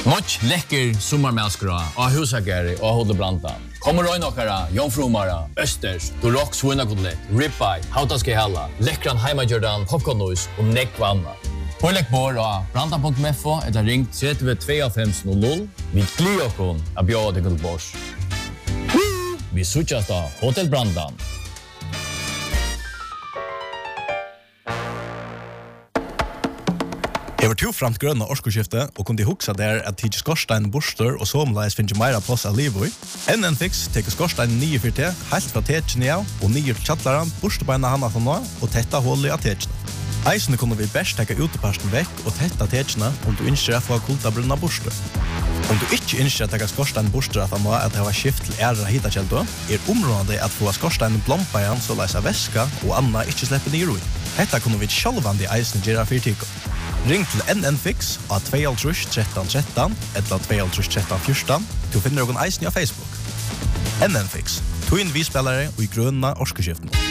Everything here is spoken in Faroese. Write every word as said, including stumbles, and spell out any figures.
Much läcker sommarmälskra och husagare och håller blanda. Kommer röjna okkara, jomfrumara, östers, durock svinnakotlett, ribeye, hautaske halla, läckran heimagjordan, popcornnois och nekvanna. Pålägg bor och branda punkt f o eller ring tre två fem noll noll. Vi glir okon av bjöd till bors. Vi suchas då Hotel Brandan. Jeg var to framt grønne årskoskifte og kunne huksa der at tidsi skorstein borster og somleis finnes meira plass av livet. N N Fix teker skorstein nye for te, helt fra tetjene av og nye til kjattlaran, borstebeina hana for nå og tetta hullet av tetjene. Eisene kunne vi best teka uteparsten vekk og tetta tetjene om du innskjer å få kultabrunna borster. Om du ikke innskjer å teka skorstein borster at han nå at det var skift til æra hitakjeldo, er området at få skorstein blompa igjen så leisa væska og anna ikke slipper nye roi. Hetta kunne vi sjálvandi eisene gjøre for tiko. Ring til N N Fix av två tre tre tre tre eller två tre tre tre fjorton. Du finner noen eisen på Facebook. N N Fix, to inn vi spillere og i grønna årskeskiften.